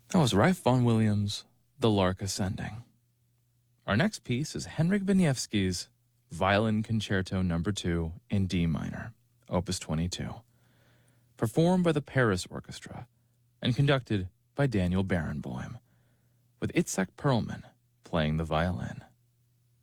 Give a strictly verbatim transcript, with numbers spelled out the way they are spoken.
That was Ralph Vaughan Williams' The Lark Ascending. Our next piece is Henryk Wieniawski's Violin Concerto Number two in D minor, Opus twenty-two, performed by the Paris Orchestra and conducted by Daniel Barenboim, with Itzhak Perlman playing the violin.